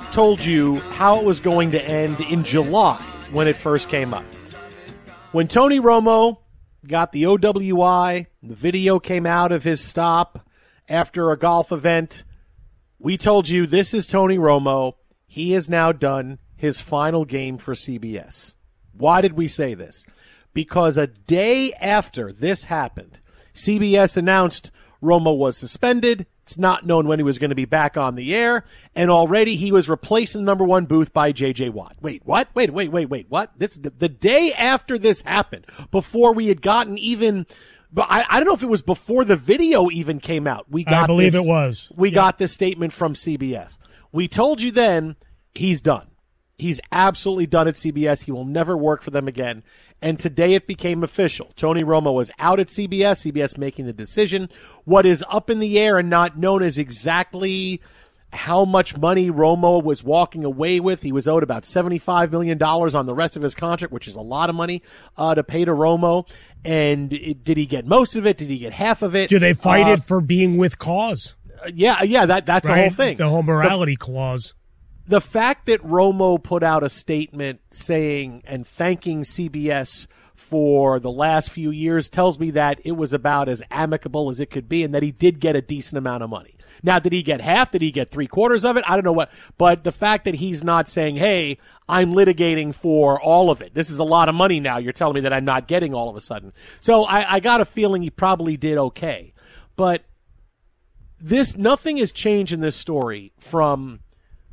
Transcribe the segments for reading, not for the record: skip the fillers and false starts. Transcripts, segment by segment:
told you how it was going to end in July when it first came up. When Tony Romo got the OWI, the video came out of his stop after a golf event, we told you this is Tony Romo. He has now done his final game for CBS. Why did we say this? Because a day after this happened, CBS announced Romo was suspended. It's not known when he was going to be back on the air, and already he was replacing the number one booth by J.J. Watt. Wait, what? Wait, what? This the day after this happened, before we had gotten even, but I don't know if it was before the video even came out. I believe it was. We got this statement from CBS. We told you then he's done. He's absolutely done at CBS. He will never work for them again. And today it became official. Tony Romo was out at CBS, CBS making the decision. What is up in the air and not known is exactly how much money Romo was walking away with. He was owed about $75 million on the rest of his contract, which is a lot of money to pay to Romo. And did he get most of it? Did he get half of it? Do they fight it for being with cause? Yeah, that's right? The whole thing. The whole morality clause. The fact that Romo put out a statement saying and thanking CBS for the last few years tells me that it was about as amicable as it could be and that he did get a decent amount of money. Now, did he get half? Did he get 3/4 of it? I don't know what. But the fact that he's not saying, hey, I'm litigating for all of it. This is a lot of money now. You're telling me that I'm not getting all of a sudden. So I got a feeling he probably did okay. But nothing has changed in this story from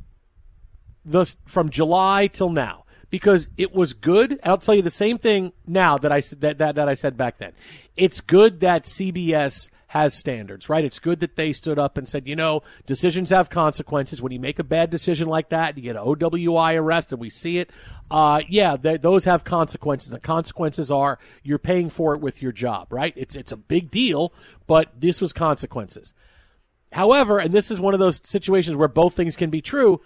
July till now, because it was good. I'll tell you the same thing now that I said that I said back then. It's good that CBS has standards, right? It's good that they stood up and said, decisions have consequences. When you make a bad decision like that, you get an OWI arrest, and we see it. Those have consequences. The consequences are you're paying for it with your job, right? It's a big deal, but this was consequences. However, and this is one of those situations where both things can be true,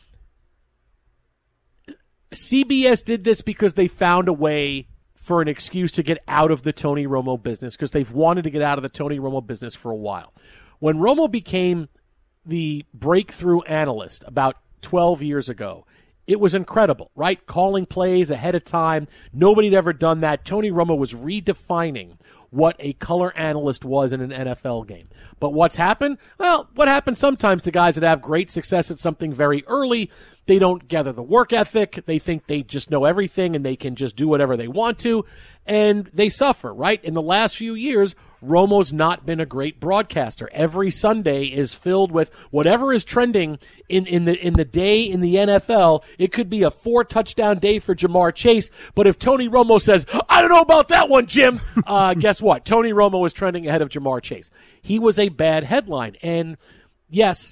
CBS did this because they found a way for an excuse to get out of the Tony Romo business, because they've wanted to get out of the Tony Romo business for a while. When Romo became the breakthrough analyst about 12 years ago, it was incredible, right? Calling plays ahead of time. Nobody had ever done that. Tony Romo was redefining what a color analyst was in an NFL game. But what's happened? Well, what happens sometimes to guys that have great success at something very early, they don't gather the work ethic. They think they just know everything and they can just do whatever they want to, and they suffer, right? In the last few years, Romo's not been a great broadcaster. Every Sunday is filled with whatever is trending in the day in the NFL. It could be a 4-touchdown day for Jamar Chase, but if Tony Romo says, I don't know about that one, Jim, guess what? Tony Romo is trending ahead of Jamar Chase. He was a bad headline. And yes,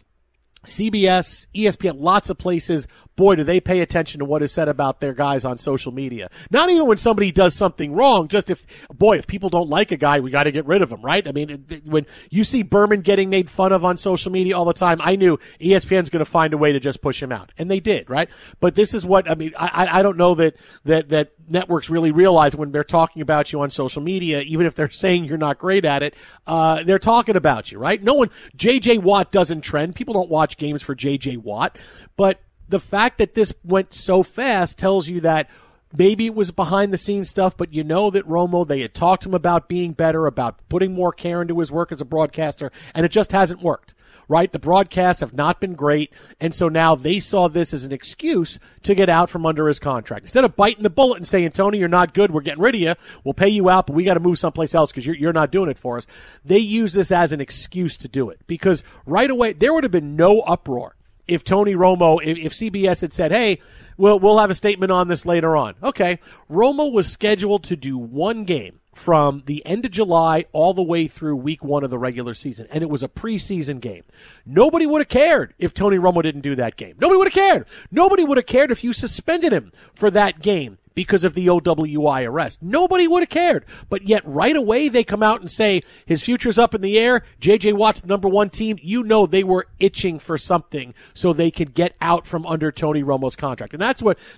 CBS, ESPN, lots of places, boy, do they pay attention to what is said about their guys on social media. Not even when somebody does something wrong, just if people don't like a guy, we got to get rid of him, right? I mean, when you see Berman getting made fun of on social media all the time, I knew ESPN's going to find a way to just push him out. And they did, right? But this is what, I mean, I don't know that networks really realize when they're talking about you on social media, even if they're saying you're not great at it, they're talking about you, right? J.J. Watt doesn't trend. People don't watch games for J.J. Watt. But the fact that this went so fast tells you that maybe it was behind the scenes stuff, but you know that Romo, they had talked to him about being better, about putting more care into his work as a broadcaster, and it just hasn't worked. Right? The broadcasts have not been great, and so now they saw this as an excuse to get out from under his contract. Instead of biting the bullet and saying, Tony, you're not good, we're getting rid of you, we'll pay you out, but we got to move someplace else because you're not doing it for us. They use this as an excuse to do it, because right away there would have been no uproar if Tony Romo, if CBS had said, hey, we'll have a statement on this later on. Okay, Romo was scheduled to do one game from the end of July all the way through week 1 of the regular season, and it was a preseason game. Nobody would have cared if Tony Romo didn't do that game. Nobody would have cared. Nobody would have cared if you suspended him for that game, because of the OWI arrest. Nobody would have cared. But yet right away they come out and say his future's up in the air. J.J. Watt's the number one team. You know they were itching for something so they could get out from under Tony Romo's contract. And that's what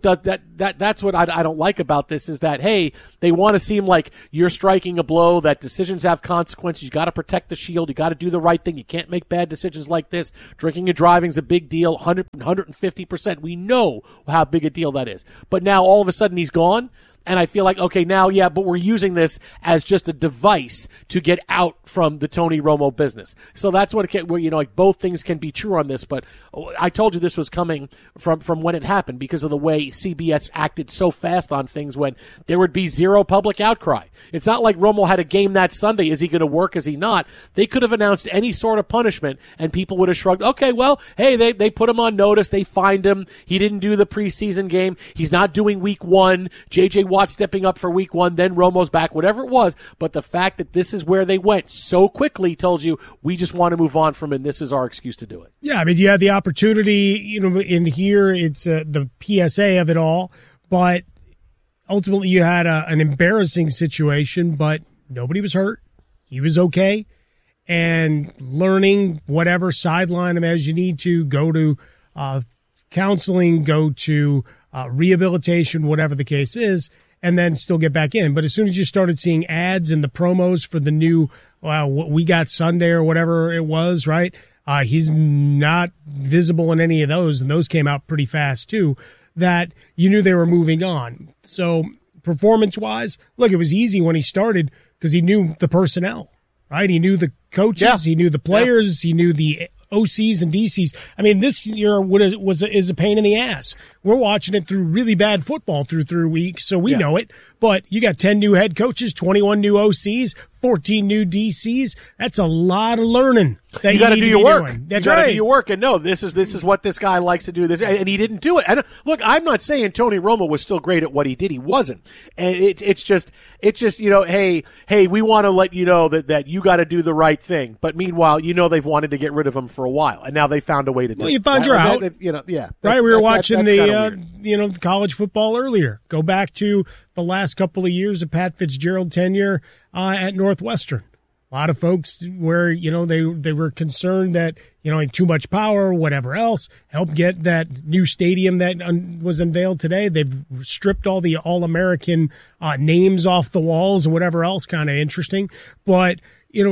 I don't like about this is that, hey, they want to seem like you're striking a blow, that decisions have consequences. You got to protect the shield. You got to do the right thing. You can't make bad decisions like this. Drinking and driving is a big deal. 150%. We know how big a deal that is. But now all of a sudden he's gone. And I feel like, okay, now, yeah, but we're using this as just a device to get out from the Tony Romo business. So that's what it can, where, like both things can be true on this. But I told you this was coming from when it happened because of the way CBS acted so fast on things when there would be zero public outcry. It's not like Romo had a game that Sunday. Is he going to work? Is he not? They could have announced any sort of punishment and people would have shrugged. Okay, well, hey, they put him on notice. They fined him. He didn't do the preseason game. He's not doing week one. J.J. Watt stepping up for week one, then Romo's back, whatever it was. But the fact that this is where they went so quickly told you we just want to move on from it, and this is our excuse to do it. Yeah, I mean, you had the opportunity, in here, it's the PSA of it all, but ultimately you had an embarrassing situation, but nobody was hurt. He was okay. And learning whatever, sideline him as you need to, go to counseling, go to rehabilitation, whatever the case is, and then still get back in. But as soon as you started seeing ads and the promos for the new what We Got Sunday or whatever it was, right? He's not visible in any of those, and those came out pretty fast too, that you knew they were moving on. So performance-wise, look, it was easy when he started because he knew the personnel, right? He knew the coaches, he knew the players, he knew the OCs and DCs. I mean, this year is a pain in the ass. We're watching it through really bad football through 3 weeks, so we know it. But you got 10 new head coaches, 21 new OCs, 14 new DCs. That's a lot of learning. You got to do your work. That's you got to right. do your work. And no, this is what this guy likes to do. This, and he didn't do it. And look, I'm not saying Tony Romo was still great at what he did. He wasn't. And it's just hey, we want to let you know that you got to do the right thing. But meanwhile, they've wanted to get rid of him for a while, and now they found a way to do it. Well, you found your out. Right. We were watching the college football earlier. Go back to the last couple of years of Pat Fitzgerald tenure at Northwestern. A lot of folks where, they were concerned that, too much power, whatever else, helped get that new stadium that was unveiled today. They've stripped all the All-American names off the walls and whatever else, kind of interesting. But,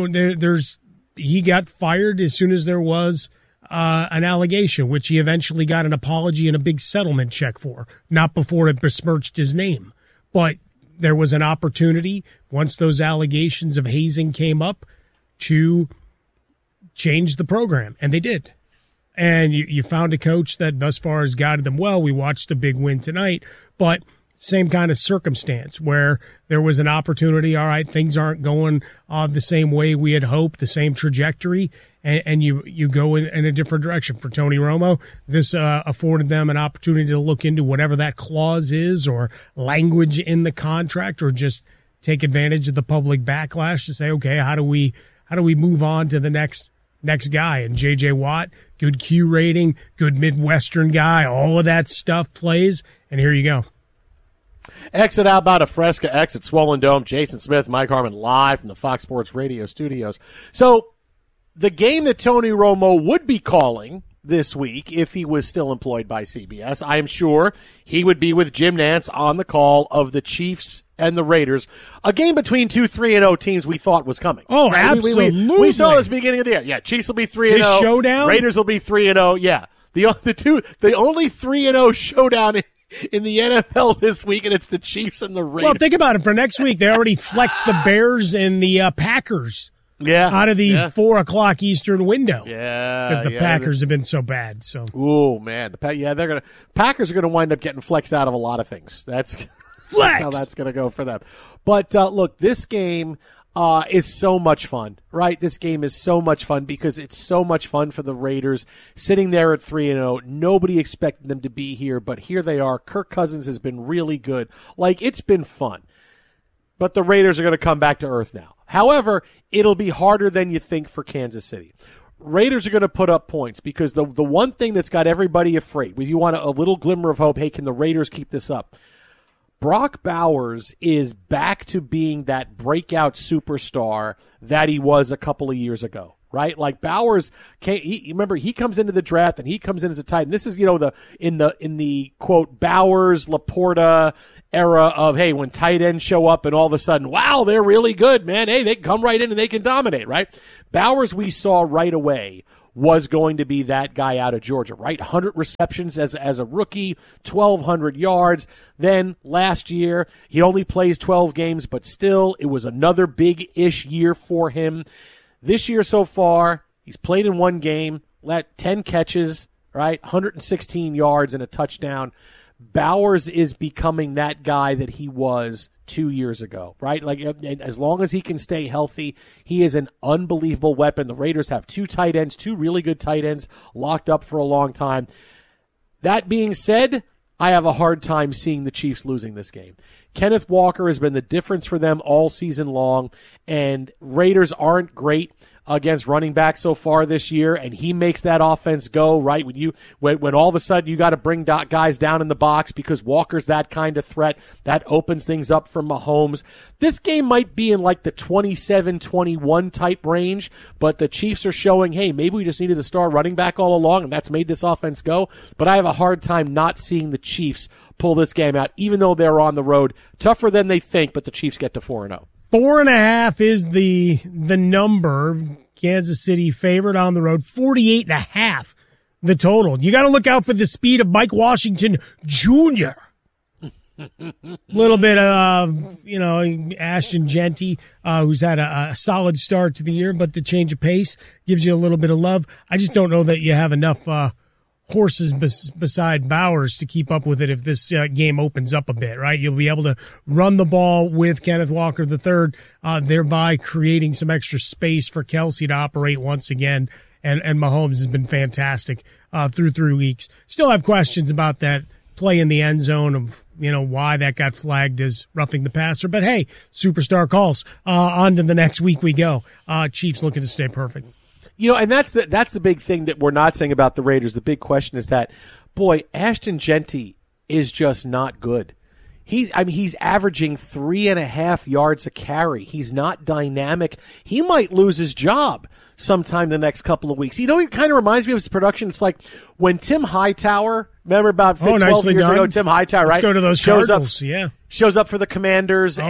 he got fired as soon as there was an allegation, which he eventually got an apology and a big settlement check for, not before it besmirched his name. But there was an opportunity, once those allegations of hazing came up, to change the program, and they did. And you found a coach that thus far has guided them well. We watched the big win tonight, but same kind of circumstance where there was an opportunity, all right, things aren't going the same way we had hoped, the same trajectory, and you go in a different direction. For Tony Romo, this afforded them an opportunity to look into whatever that clause is or language in the contract, or just take advantage of the public backlash to say, okay, how do we move on to the next guy? And J.J. Watt, good Q rating, good Midwestern guy, all of that stuff plays, and here you go. Exit Outbound of Fresca, exit Swollen Dome. Jason Smith, Mike Harmon, live from the Fox Sports Radio studios. So the game that Tony Romo would be calling this week, if he was still employed by CBS, I am sure he would be with Jim Nantz on the call of the Chiefs and the Raiders, a game between 2 3-0 teams we thought was coming. Oh, right? Absolutely. We saw this beginning of the year. Yeah, Chiefs will be 3-0. This showdown? Raiders will be 3-0. Yeah. The only 3-0 showdown in the NFL this week, and it's the Chiefs and the Raiders. Well, think about it. For next week, they already flexed the Bears and the Packers out of the 4 o'clock Eastern window. Yeah. Because the Packers have been so bad. So. Oh, man. Packers are going to wind up getting flexed out of a lot of things. That's how that's going to go for them. But, look, this game is so much fun, right? This game is so much fun because it's so much fun for the Raiders sitting there at 3-0. Nobody expected them to be here, but here they are. Kirk Cousins has been really good. Like, it's been fun. But the Raiders are going to come back to earth now. However, it'll be harder than you think for Kansas City. Raiders are going to put up points because the one thing that's got everybody afraid, if you want a little glimmer of hope, hey, can the Raiders keep this up? Brock Bowers is back to being that breakout superstar that he was a couple of years ago, right? Like Bowers, remember he comes into the draft and he comes in as a tight end. This is, in the quote Bowers Laporta era of, hey, when tight ends show up and all of a sudden, wow, they're really good, man. Hey, they can come right in and they can dominate, right? Bowers we saw right away was going to be that guy out of Georgia, right? 100 receptions as a rookie, 1,200 yards. Then last year, he only plays 12 games, but still, it was another big-ish year for him. This year so far, he's played in one game, 10 catches, right? 116 yards and a touchdown. Bowers is becoming that guy that he was 2 years ago, right? Like, as long as he can stay healthy, he is an unbelievable weapon. The Raiders have two really good tight ends locked up for a long time. That being said, I have a hard time seeing the Chiefs losing this game. Kenneth Walker has been the difference for them all season long, and Raiders aren't great against running back so far this year, and he makes that offense go, right? When all of a sudden you got to bring guys down in the box because Walker's that kind of threat, that opens things up for Mahomes. This game might be in like the 27-21 type range, but the Chiefs are showing, hey, maybe we just needed a star running back all along, and that's made this offense go. But I have a hard time not seeing the Chiefs pull this game out, even though they're on the road. Tougher than they think, but the Chiefs get to 4-0. 4.5 is the number. Kansas City favored on the road. 48.5 the total. You got to look out for the speed of Mike Washington Jr. Little bit of, Ashton Jeanty, who's had a solid start to the year, but the change of pace gives you a little bit of love. I just don't know that you have enough horses beside Bowers to keep up with it if this game opens up a bit, right? You'll be able to run the ball with Kenneth Walker III, thereby creating some extra space for Kelsey to operate once again. And Mahomes has been fantastic through 3 weeks. Still have questions about that play in the end zone of, why that got flagged as roughing the passer. But hey, superstar calls. On to the next week we go. Chiefs looking to stay perfect. And that's the big thing that we're not saying about the Raiders. The big question is that, boy, Ashton Jeanty is just not good. He's averaging 3.5 yards a carry. He's not dynamic. He might lose his job sometime the next couple of weeks. It kind of reminds me of his production. It's like when Tim Hightower, remember about 12 years ago, Tim Hightower, right? Let's go to those Cardinals, shows up for the Commanders,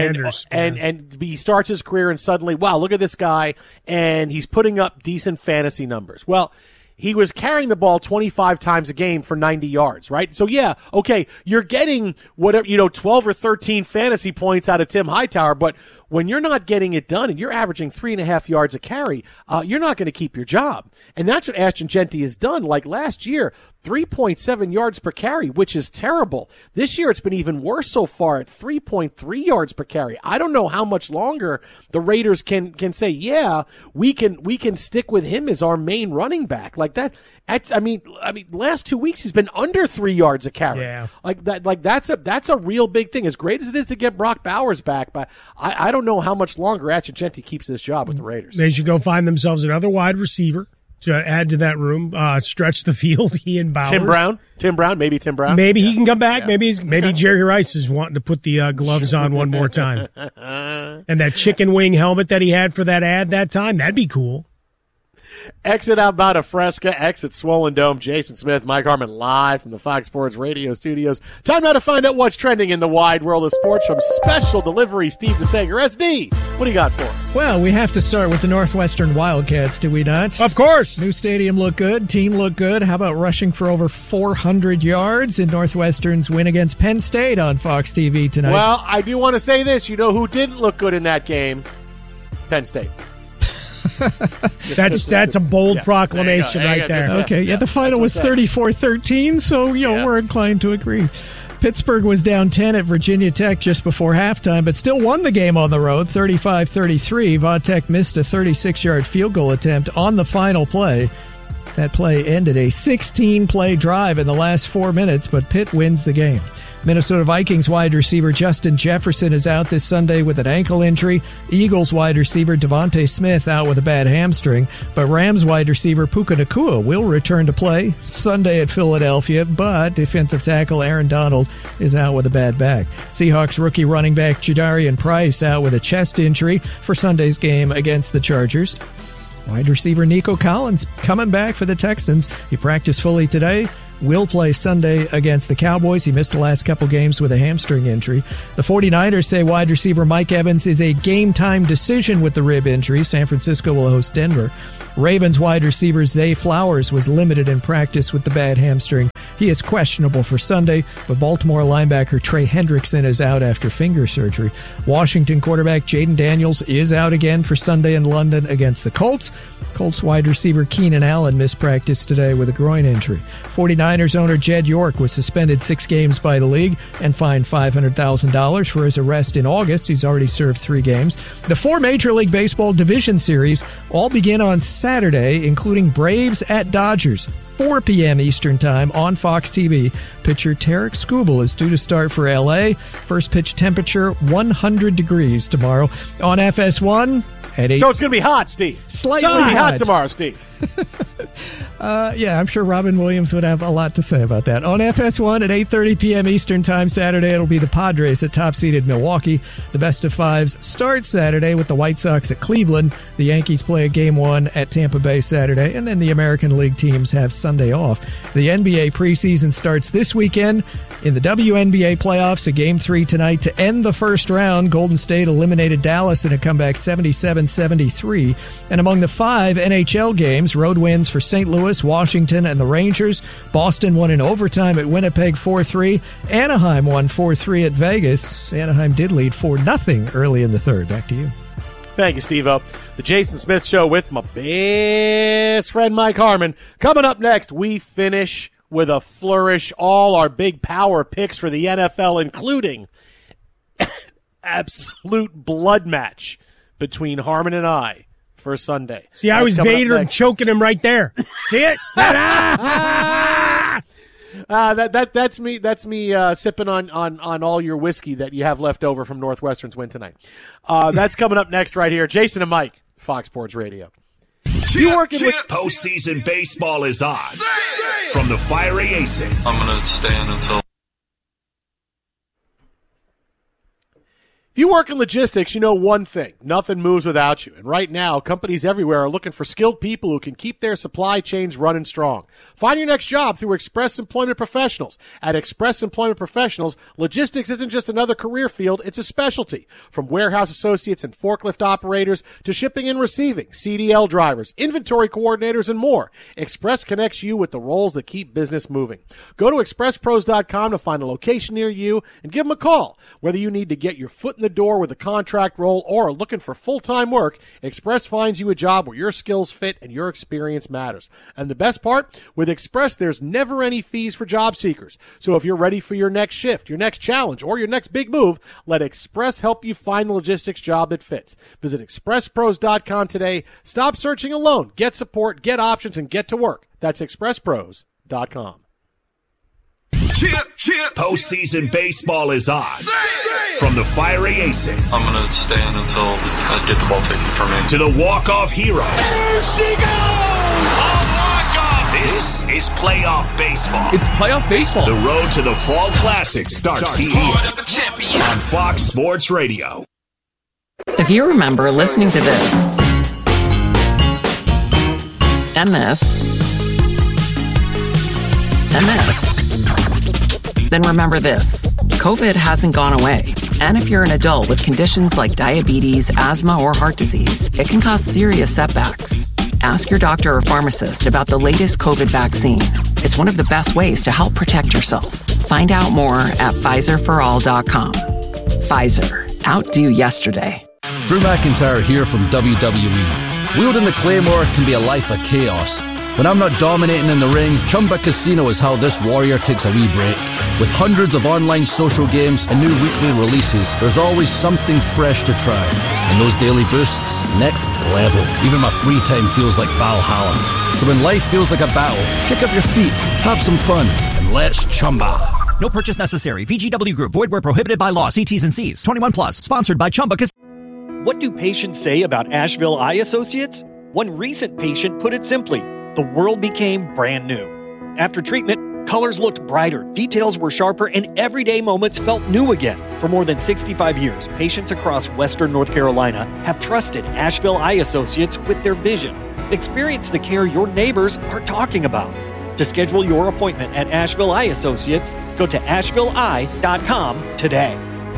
and he starts his career, and suddenly, wow, look at this guy, and he's putting up decent fantasy numbers. Well, he was carrying the ball 25 times a game for 90 yards, right? So, yeah, okay, you're getting 12 or 13 fantasy points out of Tim Hightower, but when you're not getting it done and you're averaging 3.5 yards a carry, you're not going to keep your job. And that's what Ashton Jeanty has done. Like last year, 3.7 yards per carry, which is terrible. This year, it's been even worse so far at 3.3 yards per carry. I don't know how much longer the Raiders can say, yeah, we can stick with him as our main running back like that. I mean, last 2 weeks he's been under 3 yards a carry. Yeah. That's a real big thing. As great as it is to get Brock Bowers back, but I don't know how much longer Ashton Jeanty keeps this job with the Raiders. They should go find themselves another wide receiver to add to that room, stretch the field. He and Bowers. Tim Brown, maybe Tim Brown. Maybe he can come back. Yeah. Maybe Jerry Rice is wanting to put the gloves on one more time. And that chicken wing helmet that he had for that ad that time, that'd be cool. Exit Alberta Fresca, exit Swollen Dome. Jason Smith, Mike Harmon, live from the Fox Sports Radio studios. Time now to find out what's trending in the wide world of sports from Special Delivery, Steve DeSager. SD, what do you got for us? Well, we have to start with the Northwestern Wildcats, do we not? Of course. New stadium looked good, team looked good. How about rushing for over 400 yards in Northwestern's win against Penn State on Fox TV tonight? Well, I do want to say this. You know who didn't look good in that game? Penn State. That's a bold proclamation right there. Okay, the final was 34-13, so we're inclined to agree. Pittsburgh was down 10 at Virginia Tech just before halftime, but still won the game on the road, 35-33. Va Tech missed a 36-yard field goal attempt on the final play. That play ended a 16-play drive in the last 4 minutes, but Pitt wins the game. Minnesota Vikings wide receiver Justin Jefferson is out this Sunday with an ankle injury. Eagles wide receiver Devontae Smith out with a bad hamstring. But Rams wide receiver Puka Nacua will return to play Sunday at Philadelphia. But defensive tackle Aaron Donald is out with a bad back. Seahawks rookie running back Jadarian Price out with a chest injury for Sunday's game against the Chargers. Wide receiver Nico Collins coming back for the Texans. He practiced fully today. Will play Sunday against the Cowboys. He missed the last couple games with a hamstring injury. The 49ers say wide receiver Mike Evans is a game-time decision with the rib injury. San Francisco will host Denver. Ravens wide receiver Zay Flowers was limited in practice with the bad hamstring. He is questionable for Sunday, but Baltimore linebacker Trey Hendrickson is out after finger surgery. Washington quarterback Jaden Daniels is out again for Sunday in London against the Colts. Colts wide receiver Keenan Allen missed practice today with a groin injury. 49ers owner Jed York was suspended 6 games by the league and fined $500,000 for his arrest in August. He's already served 3 games. The 4 Major League Baseball division series all begin on Saturday, including Braves at Dodgers. 4 p.m. Eastern Time on Fox TV. Pitcher Tarek Skubal is due to start for L.A. First pitch temperature 100 degrees tomorrow on FS1 at 8. So it's going to be hot, Steve. Slightly It's going to be hot tomorrow, Steve. Yeah, I'm sure Robin Williams would have a lot to say about that. On FS1 at 8:30 p.m. Eastern Time Saturday, it'll be the Padres at top-seeded Milwaukee. The best of 5s starts Saturday with the White Sox at Cleveland. The Yankees play a Game 1 at Tampa Bay Saturday, and then the American League teams have Sunday off. The NBA preseason starts this weekend. In the WNBA playoffs, a Game 3 tonight to end the first round. Golden State eliminated Dallas in a comeback 77-73. And among the 5 NHL games, road wins for St. Louis, Washington, and the Rangers. Boston won in overtime at Winnipeg 4-3. Anaheim won 4-3 at Vegas. Anaheim did lead 4-0 early in the third. Back to you. Thank you, Steve-O. The Jason Smith Show with my best friend Mike Harmon. Coming up next, we finish with a flourish, all our big power picks for the NFL, including absolute blood match between Harmon and I for Sunday. See, I was Vader and choking him right there. See it? That's me. That's me sipping on all your whiskey that you have left over from Northwestern's win tonight. That's coming up next right here. Jason and Mike, Fox Sports Radio. Postseason baseball is on. From the Fiery Aces. I'm going to stand until. If you work in logistics, you know one thing. Nothing moves without you. And right now, companies everywhere are looking for skilled people who can keep their supply chains running strong. Find your next job through Express Employment Professionals. At Express Employment Professionals, logistics isn't just another career field, it's a specialty. From warehouse associates and forklift operators to shipping and receiving, CDL drivers, inventory coordinators, and more, Express connects you with the roles that keep business moving. Go to expresspros.com to find a location near you and give them a call. Whether you need to get your foot in the door with a contract role or are looking for full-time work, Express finds you a job where your skills fit and your experience matters. And the best part, with Express, there's never any fees for job seekers. So if you're ready for your next shift, your next challenge, or your next big move, let Express help you find the logistics job that fits. Visit expresspros.com today. Stop searching alone. Get support, get options, and get to work. That's expresspros.com. Postseason baseball is on. From the Fiery Aces. I'm going to stand until I get the ball taken from me. To the walk-off heroes. There she goes! A walk-off! This is playoff baseball. It's playoff baseball. The road to the Fall Classic starts here on Fox Sports Radio. If you remember listening to this and this and this, then remember this. COVID hasn't gone away. And if you're an adult with conditions like diabetes, asthma, or heart disease, it can cause serious setbacks. Ask your doctor or pharmacist about the latest COVID vaccine. It's one of the best ways to help protect yourself. Find out more at PfizerForAll.com. Pfizer. Outdo yesterday. Drew McIntyre here from WWE. Wielding the Claymore can be a life of chaos. When I'm not dominating in the ring, Chumba Casino is how this warrior takes a wee break. With hundreds of online social games and new weekly releases, there's always something fresh to try. And those daily boosts, next level. Even my free time feels like Valhalla. So when life feels like a battle, kick up your feet, have some fun, and let's Chumba. No purchase necessary. VGW Group. Void where prohibited by law. See T's and C's. 21 plus. Sponsored by Chumba Casino. What do patients say about Asheville Eye Associates? One recent patient put it simply, the world became brand new. After treatment, colors looked brighter, details were sharper, and everyday moments felt new again. For more than 65 years, patients across Western North Carolina have trusted Asheville Eye Associates with their vision. Experience the care your neighbors are talking about. To schedule your appointment at Asheville Eye Associates, go to ashevilleeye.com today.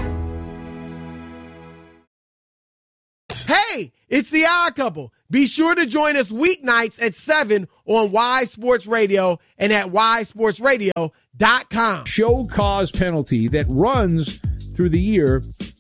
Hey, it's the Odd Couple. Be sure to join us weeknights at 7 on Y Sports Radio and at ysportsradio.com. Show cause penalty that runs through the year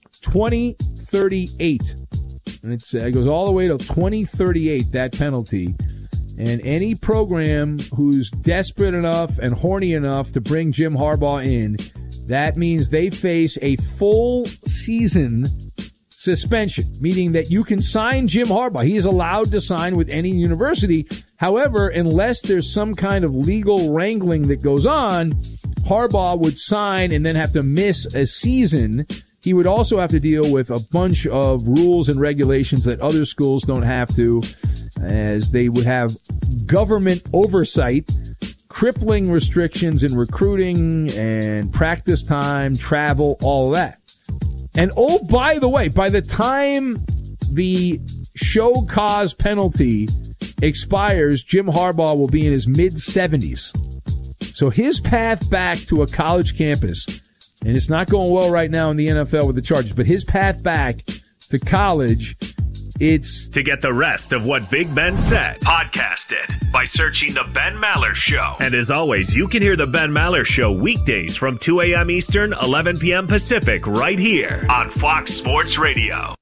2038. And it goes all the way to 2038, that penalty. And any program who's desperate enough and horny enough to bring Jim Harbaugh in, that means they face a full season suspension, meaning that you can sign Jim Harbaugh. He is allowed to sign with any university. However, unless there's some kind of legal wrangling that goes on, Harbaugh would sign and then have to miss a season. He would also have to deal with a bunch of rules and regulations that other schools don't have to, as they would have government oversight, crippling restrictions in recruiting and practice time, travel, all of that. And oh, by the way, by the time the show cause penalty expires, Jim Harbaugh will be in his mid-70s. So his path back to a college campus, and it's not going well right now in the NFL with the Chargers, but his path back to college, it's... To get the rest of what Big Ben said, podcast it by searching The Ben Maller Show. And as always, you can hear The Ben Maller Show weekdays from 2 a.m. Eastern, 11 p.m. Pacific, right here on Fox Sports Radio.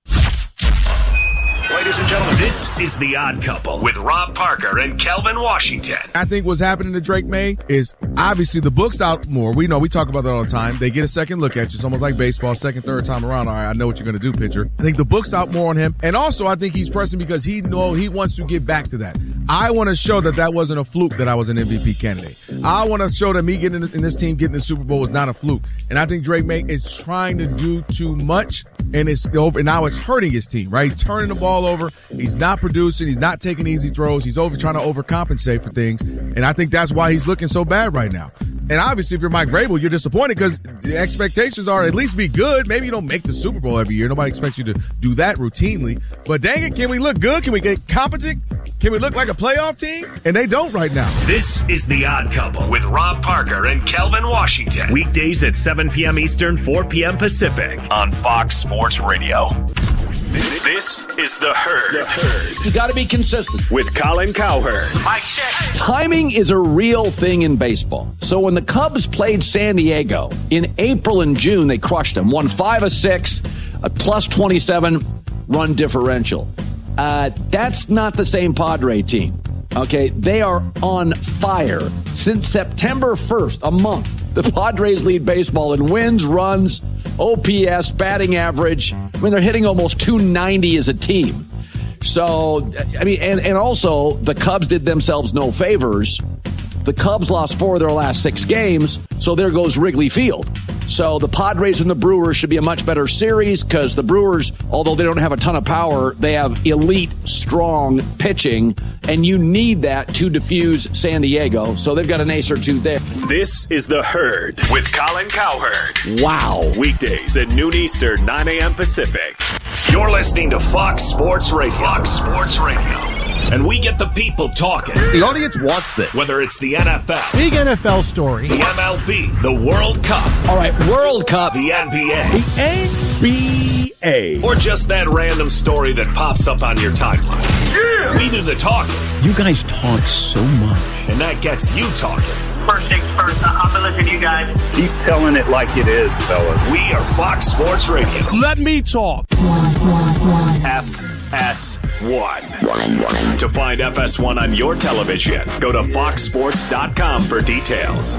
Ladies and gentlemen, this is The Odd Couple with Rob Parker and Kelvin Washington. I think what's happening to Drake May is obviously the book's out more. We know, we talk about that all the time. They get a second look at you. It's almost like baseball, second, third time around. All right, I know what you're going to do, pitcher. I think the book's out more on him. And also, I think he's pressing because he wants to get back to that. I want to show that wasn't a fluke that I was an MVP candidate. I want to show that me getting in this team, getting the Super Bowl was not a fluke. And I think Drake May is trying to do too much, and it's over. And now it's hurting his team, right? He's turning the ball over. He's not producing. He's not taking easy throws. He's trying to overcompensate for things. And I think that's why he's looking so bad right now. And obviously, if you're Mike Vrabel, you're disappointed because the expectations are at least be good. Maybe you don't make the Super Bowl every year. Nobody expects you to do that routinely. But dang it, can we look good? Can we get competent? Can we look like a playoff team? And they don't right now. This is The Odd Couple with Rob Parker and Kelvin Washington. Weekdays at 7 p.m. Eastern, 4 p.m. Pacific on Fox Sports Radio. This is The Herd. You got to be consistent. With Colin Cowherd. Mic check. Timing is a real thing in baseball. So when the Cubs played San Diego in April and June, they crushed them. Won 5 of 6, a plus 27 run differential. That's not the same Padre team. Okay, they are on fire. Since September 1st, a month, the Padres lead baseball in wins, runs, OPS, batting average. I mean, they're hitting almost 290 as a team. So, I mean, and also the Cubs did themselves no favors. The Cubs lost 4 of their last 6 games, so there goes Wrigley Field. So the Padres and the Brewers should be a much better series because the Brewers, although they don't have a ton of power, they have elite, strong pitching, and you need that to diffuse San Diego. So they've got an ace or two there. This is The Herd with Colin Cowherd. Wow. Weekdays at noon Eastern, 9 a.m. Pacific. You're listening to Fox Sports Radio. Fox Sports Radio. And we get the people talking. The audience wants this. Whether it's the NFL. Big NFL story. The MLB. The World Cup. All right, World Cup. The NBA. The NBA. Or just that random story that pops up on your timeline. Yeah! We do the talking. You guys talk so much. And that gets you talking. First things first, I've been listening to you guys. Keep telling it like it is, fellas. We are Fox Sports Radio. Let me talk. FS1. To find FS1 on your television, go to foxsports.com for details.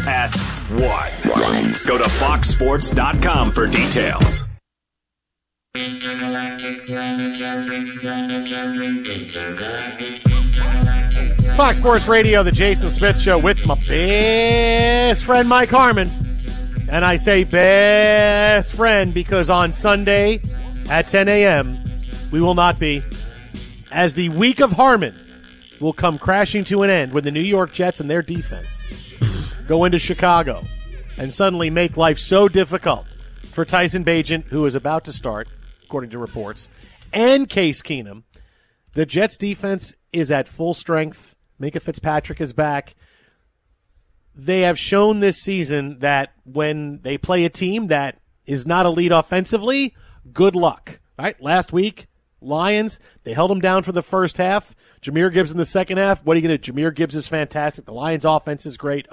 FS1. Go to foxsports.com for details. Fox Sports Radio, the Jason Smith Show with my best friend Mike Harmon. And I say best friend because on Sunday at 10 a.m. we will not be, as the week of Harmon will come crashing to an end when the New York Jets and their defense go into Chicago and suddenly make life so difficult for Tyson Bagent, who is about to start, according to reports, and Case Keenum. The Jets' defense is at full strength. Minka Fitzpatrick is back. They have shown this season that when they play a team that is not elite offensively, good luck. Right? Last week, Lions, they held them down for the first half. Jahmyr Gibbs in the second half. What are you going to do? Jahmyr Gibbs is fantastic. The Lions' offense is great.